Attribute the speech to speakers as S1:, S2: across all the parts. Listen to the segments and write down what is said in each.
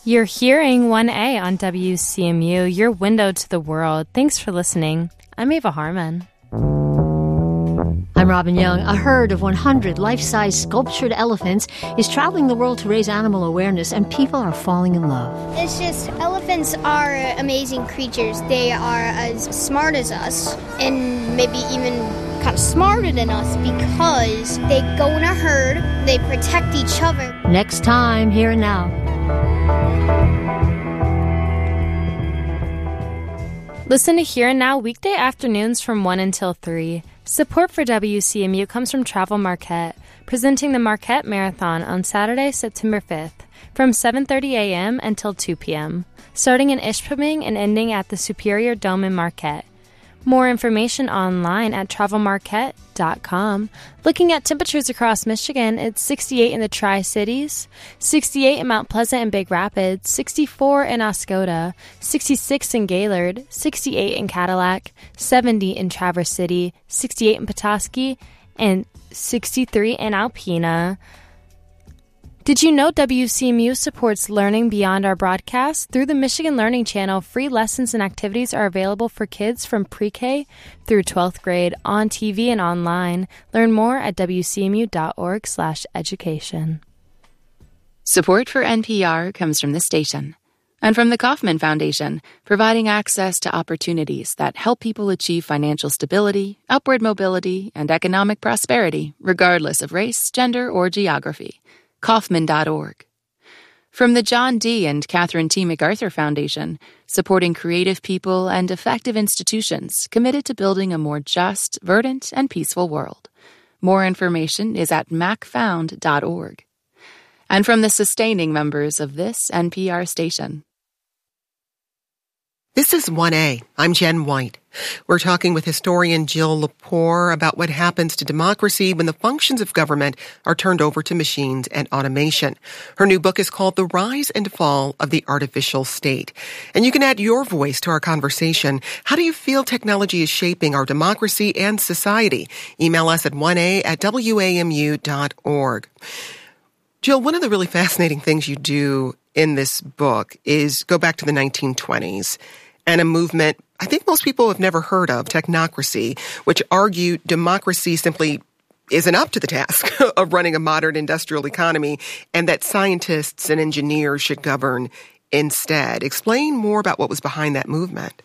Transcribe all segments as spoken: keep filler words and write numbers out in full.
S1: You're hearing one A on W C M U, your window to the world. Thanks for listening. I'm Ava Harmon.
S2: I'm Robin Young. A herd of one hundred life-size sculptured elephants is traveling the world to raise animal awareness, and people are falling in love.
S3: It's just, elephants are amazing creatures. They are as smart as us, and maybe even kind of smarter than us, because they go in a herd, they protect each other.
S2: Next time, Here and Now.
S1: Listen to Here and Now weekday afternoons from one until three. Support for W C M U comes from Travel Marquette, presenting the Marquette Marathon on Saturday, September fifth, from seven thirty a.m. until two p.m., starting in Ishpeming and ending at the Superior Dome in Marquette. More information online at travel marquette dot com. Looking at temperatures across Michigan, it's sixty-eight in the Tri-Cities, sixty-eight in Mount Pleasant and Big Rapids, sixty-four in Oscoda, sixty-six in Gaylord, sixty-eight in Cadillac, seventy in Traverse City, sixty-eight in Petoskey, and sixty-three in Alpena. Did you know W C M U supports learning beyond our broadcast? Through the Michigan Learning Channel, free lessons and activities are available for kids from pre-K through twelfth grade on T V and online. Learn more at w c m u dot org slash education.
S4: Support for N P R comes from this station and from the Kauffman Foundation, providing access to opportunities that help people achieve financial stability, upward mobility, and economic prosperity, regardless of race, gender, or geography. Kauffman dot org. From the John D. and Catherine T. MacArthur Foundation, supporting creative people and effective institutions committed to building a more just, verdant, and peaceful world. More information is at mac found dot org. And from the sustaining members of this N P R station.
S5: This is one A. I'm Jen White. We're talking with historian Jill Lepore about what happens to democracy when the functions of government are turned over to machines and automation. Her new book is called The Rise and Fall of the Artificial State. And you can add your voice to our conversation. How do you feel technology is shaping our democracy and society? Email us at one a at w a m u dot org. Jill, one of the really fascinating things you do in this book is go back to the nineteen twenties and a movement I think most people have never heard of, technocracy, which argued democracy simply isn't up to the task of running a modern industrial economy and that scientists and engineers should govern instead. Explain more about what was behind that movement.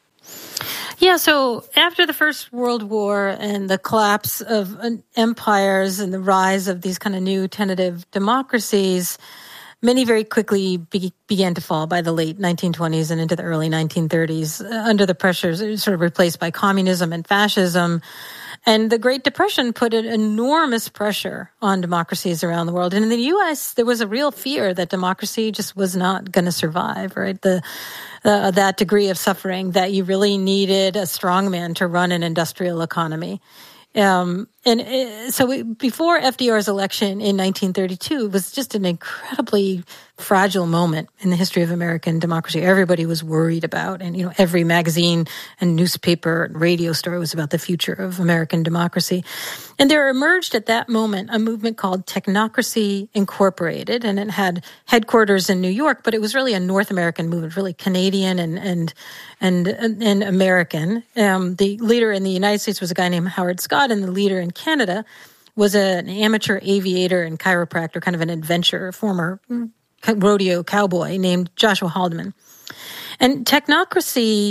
S6: Yeah, so after the First World War and the collapse of empires and the rise of these kind of new tentative democracies, many very quickly be- began to fall by the late nineteen twenties and into the early nineteen thirties uh, under the pressures sort of replaced by communism and fascism. And the Great Depression put an enormous pressure on democracies around the world. And in the U S, there was a real fear that democracy just was not going to survive, right? The uh, that degree of suffering that you really needed a strongman to run an industrial economy. Um, and it, so we, before F D R's election in nineteen thirty-two, it was just an incredibly fragile moment in the history of American democracy. Everybody was worried about, and, you know, every magazine and newspaper and radio story was about the future of American democracy. And there emerged at that moment a movement called Technocracy Incorporated, and it had headquarters in New York, but it was really a North American movement, really Canadian and, and, and, and American. Um, the leader in the United States was a guy named Howard Scott, and the leader in Canada was a, an amateur aviator and chiropractor, kind of an adventurer, former rodeo cowboy named Joshua Haldeman. And technocracy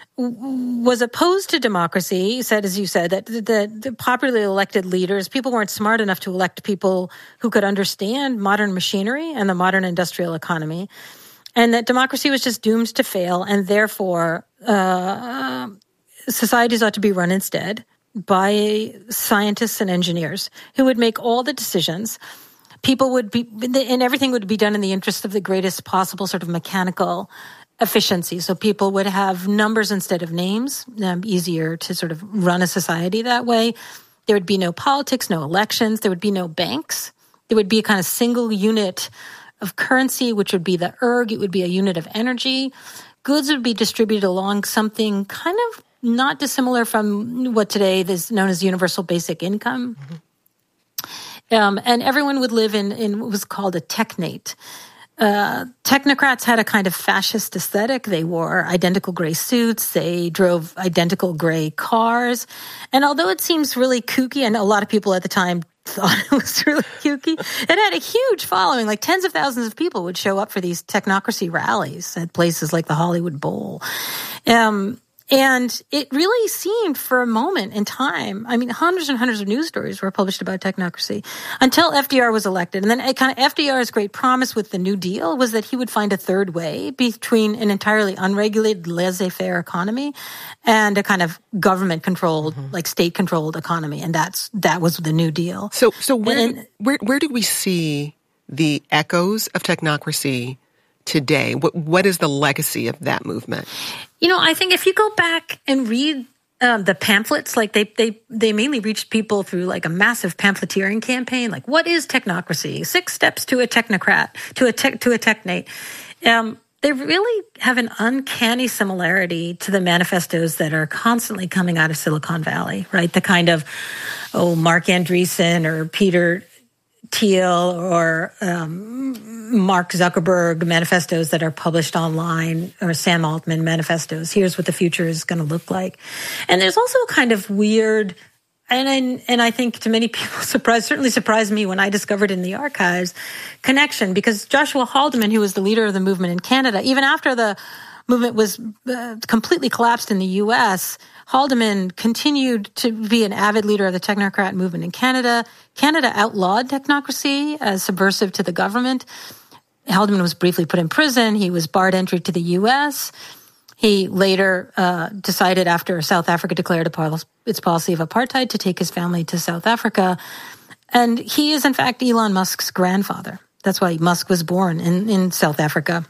S6: w- was opposed to democracy. He said, as you said, that the, the popularly elected leaders, people weren't smart enough to elect people who could understand modern machinery and the modern industrial economy, and that democracy was just doomed to fail, and therefore uh, societies ought to be run instead by scientists and engineers who would make all the decisions. People would be, and everything would be done in the interest of the greatest possible sort of mechanical efficiency. So people would have numbers instead of names, um, easier to sort of run a society that way. There would be no politics, no elections. There would be no banks. There would be a kind of single unit of currency, which would be the erg. It would be a unit of energy. Goods would be distributed along something kind of not dissimilar from what today is known as universal basic income. Mm-hmm. Um, and everyone would live in, in what was called a technate. Uh, technocrats had a kind of fascist aesthetic. They wore identical gray suits. They drove identical gray cars. And although it seems really kooky, and a lot of people at the time thought it was really kooky, it had a huge following. Like tens of thousands of people would show up for these technocracy rallies at places like the Hollywood Bowl. Um, And it really seemed for a moment in time, I mean, hundreds and hundreds of news stories were published about technocracy until F D R was elected. And then it kind of F D R's great promise with the New Deal was that he would find a third way between an entirely unregulated, laissez-faire economy and a kind of government-controlled, mm-hmm. like state-controlled economy. And that's that was the New Deal.
S5: So, so where
S6: and,
S5: did, where where did we see the echoes of technocracy today? What what is the legacy of that movement?
S6: You know, I think if you go back and read um, the pamphlets, like they they they mainly reached people through like a massive pamphleteering campaign. Like, what is technocracy? Six steps to a technocrat, to a tech, to a technate. Um, they really have an uncanny similarity to the manifestos that are constantly coming out of Silicon Valley, right? The kind of oh Mark Andreessen or Peter Thiel or um, Mark Zuckerberg manifestos that are published online, or Sam Altman manifestos. Here's what the future is going to look like. And there's also a kind of weird, and I, and I think to many people surprised, certainly surprised me when I discovered in the archives, connection, because Joshua Haldeman, who was the leader of the movement in Canada, even after the movement was uh, completely collapsed in the U S, Haldeman continued to be an avid leader of the technocrat movement in Canada. Canada outlawed technocracy as subversive to the government. Haldeman was briefly put in prison. He was barred entry to the U S. He later uh, decided, after South Africa declared a pol- its policy of apartheid, to take his family to South Africa. And he is, in fact, Elon Musk's grandfather. That's why Musk was born in, in South Africa.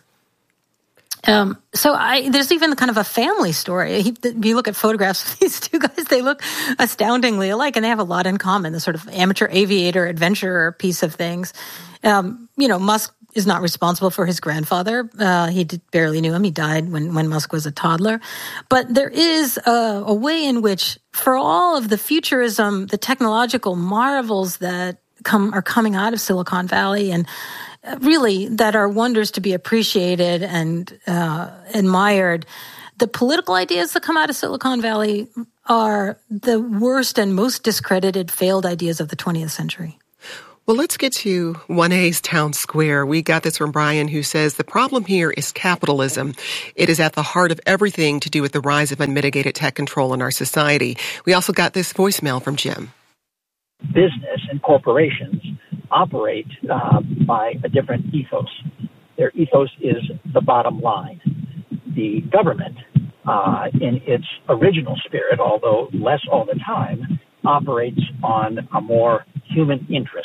S6: Um, so I, there's even kind of a family story. He, if you look at photographs of these two guys, they look astoundingly alike, and they have a lot in common, the sort of amateur aviator, adventurer piece of things. Um, you know, Musk is not responsible for his grandfather. Uh, he did, barely knew him. He died when, when Musk was a toddler. But there is a, a way in which, for all of the futurism, the technological marvels that come are coming out of Silicon Valley, and really that are wonders to be appreciated and uh, admired, the political ideas that come out of Silicon Valley are the worst and most discredited failed ideas of the twentieth century.
S5: Well, let's get to one A's Town Square. We got this from Brian, who says, the problem here is capitalism. It is at the heart of everything to do with the rise of unmitigated tech control in our society. We also got this voicemail from Jim.
S7: Business and corporations operate uh, by a different ethos. Their ethos is the bottom line. The government, uh, in its original spirit, although less all the time, operates on a more human interest,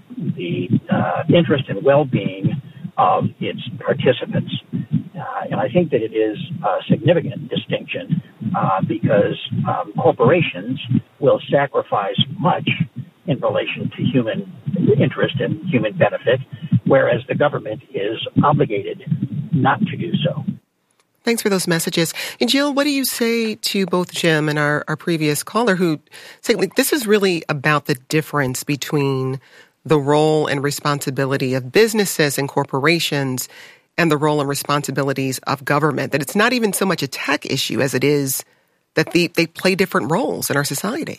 S7: the uh, interest and well-being of its participants. Uh, and I think that it is a significant distinction uh, because um, corporations will sacrifice much in relation to human interest and human benefit, whereas the government is obligated not to do so.
S5: Thanks for those messages. And Jill, what do you say to both Jim and our, our previous caller who say, like, this is really about the difference between the role and responsibility of businesses and corporations and the role and responsibilities of government, that it's not even so much a tech issue as it is that they, they play different roles in our society?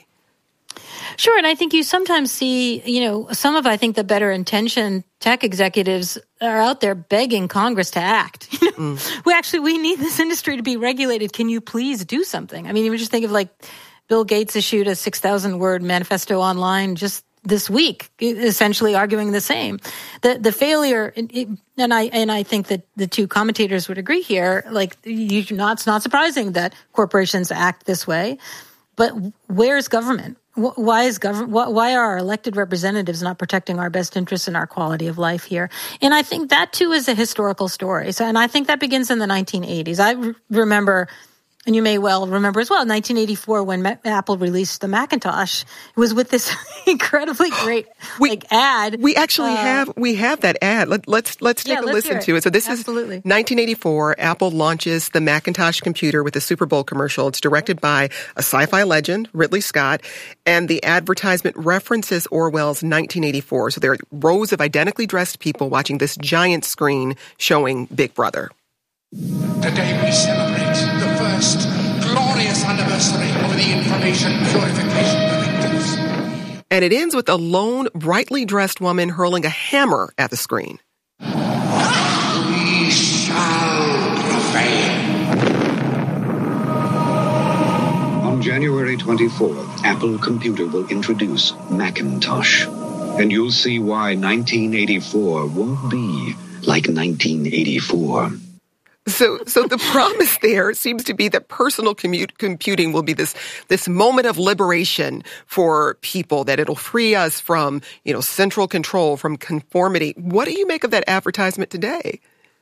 S6: Sure, and I think you sometimes see, you know, some of, I think, the better intentioned tech executives are out there begging Congress to act. You know, mm. we actually, we need this industry to be regulated. Can you please do something? I mean, you just think of, like, Bill Gates issued a six thousand word manifesto online just this week, essentially arguing the same. The the failure, it, and I and I think that the two commentators would agree here, like, you not, it's not surprising that corporations act this way, but where's government? Why is government? Why are our elected representatives not protecting our best interests and our quality of life here? And I think that too is a historical story. So, and I think that begins in the nineteen eighties. I re- remember And you may well remember as well, nineteen eighty-four, when Ma- Apple released the Macintosh, it was with this incredibly great
S5: we,
S6: like ad.
S5: We actually
S6: uh,
S5: have we have that ad. Let, let's let's take
S6: yeah,
S5: a
S6: let's
S5: listen
S6: it.
S5: to it. So this
S6: Absolutely.
S5: is nineteen eighty-four. Apple launches the Macintosh computer with a Super Bowl commercial. It's directed by a sci-fi legend, Ridley Scott, and the advertisement references Orwell's nineteen eighty-four. So there are rows of identically dressed people watching this giant screen showing Big Brother.
S8: Today we celebrate the first glorious anniversary of the Information Purification Directives.
S5: And it ends with a lone, brightly dressed woman hurling a hammer at the screen.
S8: We shall prevail.
S9: On January twenty-fourth, Apple Computer will introduce Macintosh. And you'll see why nineteen eighty-four won't be like nineteen eighty-four.
S5: So, so the promise there seems to be that personal commute, computing will be this, this moment of liberation for people, that it'll free us from, you know, central control, from conformity. What do you make of that advertisement today?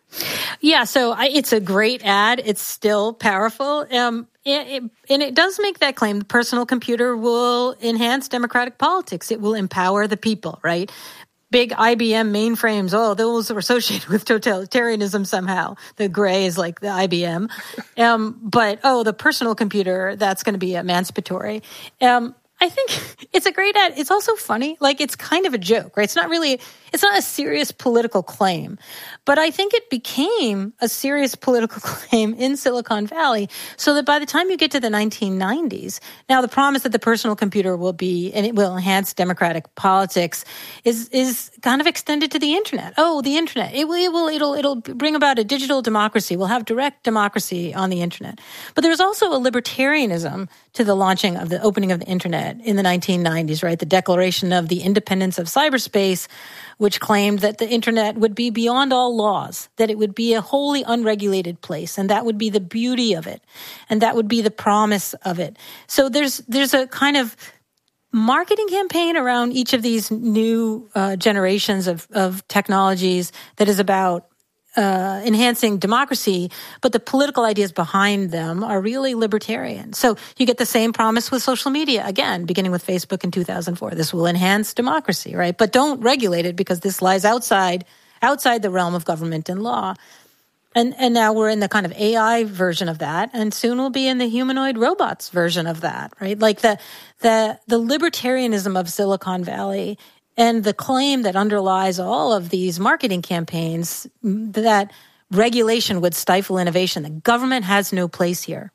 S6: Yeah, so I, it's a great ad. It's still powerful. Um, it, it, and it does make that claim. The personal computer will enhance democratic politics. It will empower the people, right? Big I B M mainframes, oh, those are associated with totalitarianism somehow. The gray is like the I B M. Um, but, oh, the personal computer, that's going to be emancipatory. Um, I think it's a great ad. It's also funny. Like, it's kind of a joke, right? It's not really, it's not a serious political claim. But I think it became a serious political claim in Silicon Valley, so that by the time you get to the nineteen nineties, now the promise that the personal computer will be, and it will enhance democratic politics, is is kind of extended to the internet. Oh, the internet. It will, it will, it'll, it'll bring about a digital democracy. We'll have direct democracy on the internet. But there's also a libertarianism to the launching of the opening of the internet in the nineteen nineties, right? The Declaration of the Independence of Cyberspace, which claimed that the internet would be beyond all laws, that it would be a wholly unregulated place, and that would be the beauty of it, and that would be the promise of it. So there's there's a kind of marketing campaign around each of these new uh, generations of, of technologies that is about Uh, enhancing democracy, but the political ideas behind them are really libertarian. So you get the same promise with social media, again, beginning with Facebook in two thousand four. This will enhance democracy, right? But don't regulate it because this lies outside outside the realm of government and law. And and now we're in the kind of A I version of that, and soon we'll be in the humanoid robots version of that, right? Like the the the libertarianism of Silicon Valley and the claim that underlies all of these marketing campaigns that regulation would stifle innovation, the government has no place here.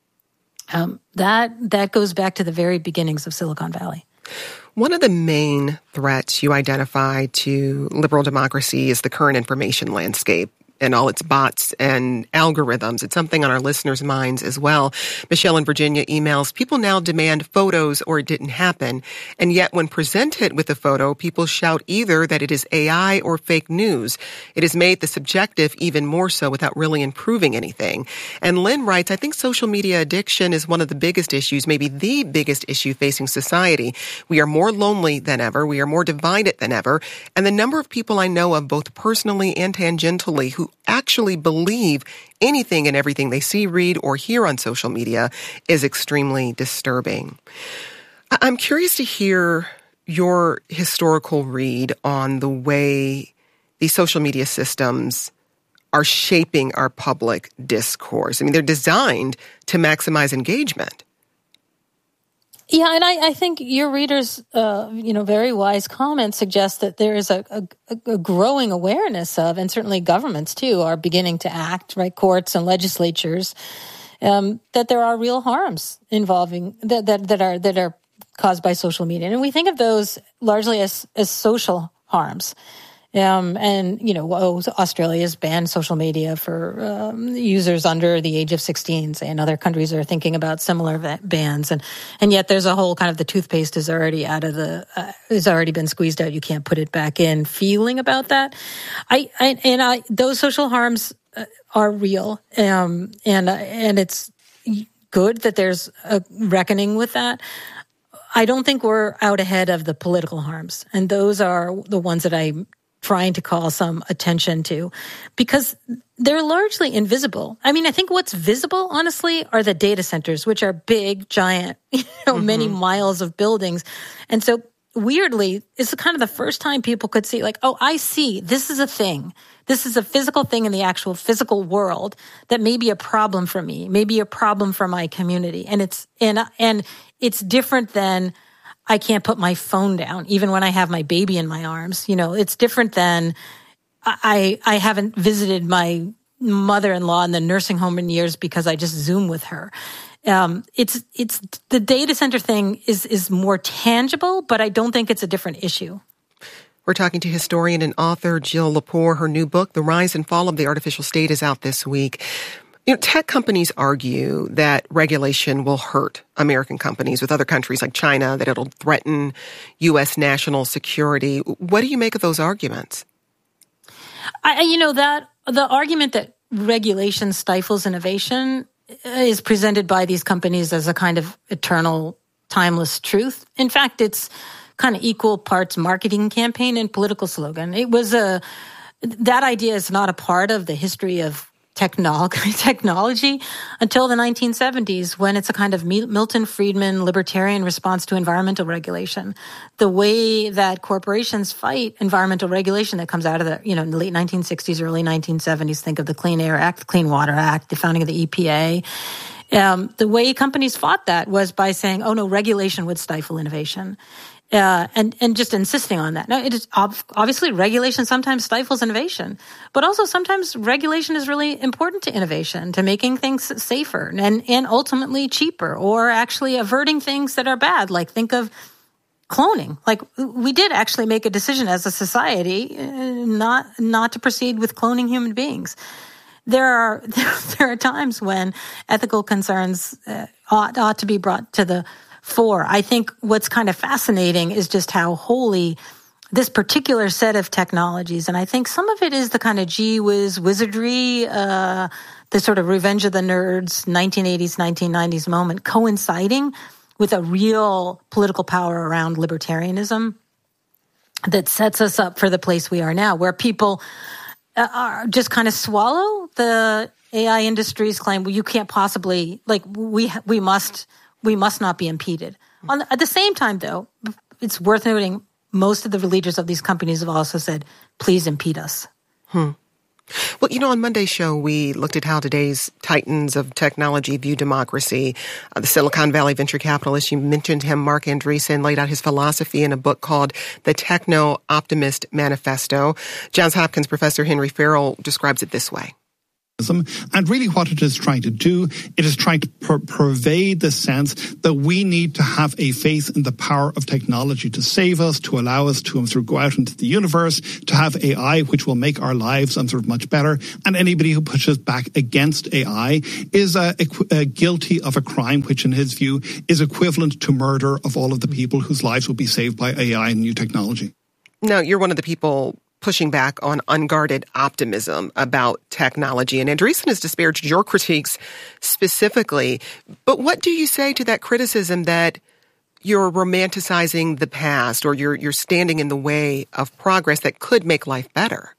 S6: Um, that that goes back to the very beginnings of Silicon Valley.
S5: One of the main threats you identify to liberal democracy is the current information landscape and all its bots and algorithms. It's something on our listeners' minds as well. Michelle in Virginia emails, people now demand photos or it didn't happen. And yet when presented with a photo, people shout either that it is A I or fake news. It has made the subjective even more so without really improving anything. And Lynn writes, I think social media addiction is one of the biggest issues, maybe the biggest issue facing society. We are more lonely than ever. We are more divided than ever. And the number of people I know of, both personally and tangentially, who actually believe anything and everything they see, read, or hear on social media is extremely disturbing. I'm curious to hear your historical read on the way these social media systems are shaping our public discourse. I mean, they're designed to maximize engagement.
S6: Yeah, and I, I think your readers, uh, you know, very wise comments suggest that there is a, a, a growing awareness of, and certainly governments too are beginning to act, right? Courts and legislatures, um, that there are real harms involving that, that that are that are caused by social media, and we think of those largely as as social harms. Um, and, you know, oh, Australia's banned social media for um, users under the age of sixteen, say, and other countries are thinking about similar va- bans. And, and yet there's a whole kind of the toothpaste is already out of the, uh, has already been squeezed out. You can't put it back in feeling about that. I, I and I, those social harms uh, are real. Um, and, uh, and it's good that there's a reckoning with that. I don't think we're out ahead of the political harms. And those are the ones that I trying to call some attention to, because they're largely invisible. I mean, I think what's visible, honestly, are the data centers, which are big, giant, you know, mm-hmm. many miles of buildings. And so weirdly, it's kind of the first time people could see, like, oh, I see, this is a thing. This is a physical thing in the actual physical world that may be a problem for me, maybe a problem for my community. And it's, and, and it's different than, I can't put my phone down, even when I have my baby in my arms. You know, it's different than I I haven't visited my mother-in-law in the nursing home in years because I just Zoom with her. Um, it's it's the data center thing is is more tangible, but I don't think it's a different issue.
S5: We're talking to historian and author Jill Lepore. Her new book, The Rise and Fall of the Artificial State, is out this week. You know, tech companies argue that regulation will hurt American companies with other countries like China, that it'll threaten U S national security. What do you make of those arguments?
S6: I, you know, that the argument that regulation stifles innovation is presented by these companies as a kind of eternal, timeless truth. In fact, it's kind of equal parts marketing campaign and political slogan. It was a, that idea is not a part of the history of Technology, technology until the nineteen seventies, when it's a kind of Milton Friedman libertarian response to environmental regulation. The way that corporations fight environmental regulation that comes out of the, you know, in the late nineteen sixties, early nineteen seventies, think of the Clean Air Act, the Clean Water Act, the founding of the E P A. Um, the way companies fought that was by saying, oh no, regulation would stifle innovation. Uh, and, and just insisting on that. Now, it is ob- obviously regulation sometimes stifles innovation, but also sometimes regulation is really important to innovation, to making things safer and, and ultimately cheaper, or actually averting things that are bad. Like think of cloning. Like we did actually make a decision as a society uh, not, not to proceed with cloning human beings. There are, there are times when ethical concerns uh, ought, ought to be brought to the fore. I think what's kind of fascinating is just how wholly this particular set of technologies, and I think some of it is the kind of gee whiz wizardry, uh, the sort of Revenge of the Nerds, nineteen eighties, nineteen nineties moment, coinciding with a real political power around libertarianism that sets us up for the place we are now, where people uh, are just kind of swallow the A I industry's claim, well, you can't possibly, like, we we must... We must not be impeded. On the, at the same time, though, it's worth noting most of the leaders of these companies have also said, please impede us.
S5: Hmm. Well, you know, on Monday's show, we looked at how today's titans of technology view democracy. Uh, the Silicon Valley venture capitalist, you mentioned him, Marc Andreessen, laid out his philosophy in a book called The Techno-Optimist Manifesto. Johns Hopkins professor Henry Farrell describes it this way.
S10: And really what it is trying to do, it is trying to per- pervade the sense that we need to have a faith in the power of technology to save us, to allow us to sort of go out into the universe, to have A I which will make our lives um, sort of much better. And anybody who pushes back against A I is uh, equ- uh, guilty of a crime which, in his view, is equivalent to murder of all of the people whose lives will be saved by A I and new technology.
S5: Now, you're one of the people pushing back on unguarded optimism about technology. And Andreessen has disparaged your critiques specifically. But what do you say to that criticism that you're romanticizing the past, or you're you're standing in the way of progress that could make life better?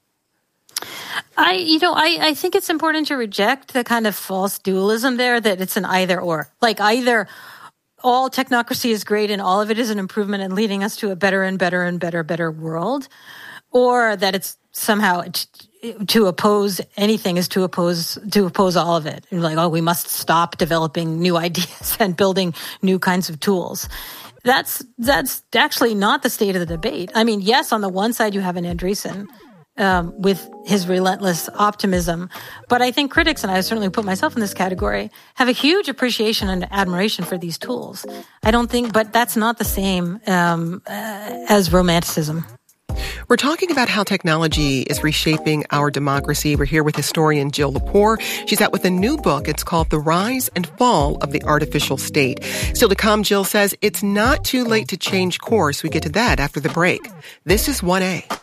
S6: I, you know, I, I think it's important to reject the kind of false dualism there, that it's an either or. Like either all technocracy is great and all of it is an improvement and leading us to a better and better and better, better world, or that it's somehow to oppose anything is to oppose to oppose all of it. Like, oh, we must stop developing new ideas and building new kinds of tools. That's that's actually not the state of the debate. I mean, yes, on the one side you have an Andreessen um, with his relentless optimism, but I think critics, and I certainly put myself in this category, have a huge appreciation and admiration for these tools. I don't think, but that's not the same um, uh, as romanticism.
S5: We're talking about how technology is reshaping our democracy. We're here with historian Jill Lepore. She's out with a new book. It's called The Rise and Fall of the Artificial State. Still to come, Jill says it's not too late to change course. We get to that after the break. This is one A.